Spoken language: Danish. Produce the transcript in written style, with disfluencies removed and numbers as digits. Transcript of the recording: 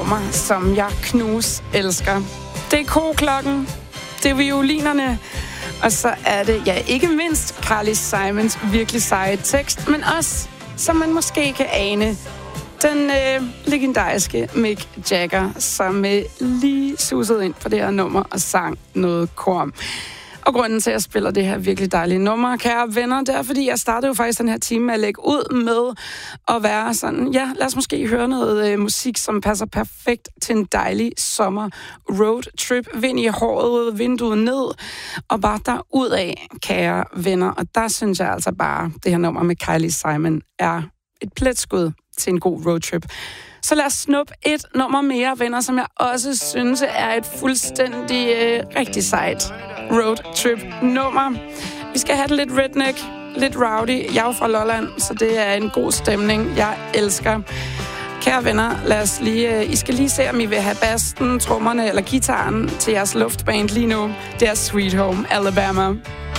nummer, som jeg knus elsker. Det er koklokken, det er violinerne, og så er det, ja, ikke mindst Carly Simons virkelig seje tekst, men også, som man måske kan ane, den legendariske Mick Jagger, som lige susede ind på det her nummer og sang noget kor. Og grunden til, at jeg spiller det her virkelig dejlige nummer, kære venner, det er, fordi jeg startede jo faktisk den her time med at lægge ud med at være sådan, ja, lad os måske høre noget musik, som passer perfekt til en dejlig sommer roadtrip. Vind i håret, vinduet ned, og bare derudad, kære venner. Og der synes jeg altså bare, det her nummer med Carly Simon er et pletskud til en god roadtrip. Så lad os snuppe et nummer mere, venner, som jeg også synes er et fuldstændig rigtig sejt roadtrip-nummer. Vi skal have det lidt redneck, lidt rowdy. Jeg er jo fra Lolland, så det er en god stemning, jeg elsker. Kære venner, lad os lige, I skal lige se, om I vil have bassen, trommerne eller gitaren til jeres luftband lige nu. Det er Sweet Home Alabama.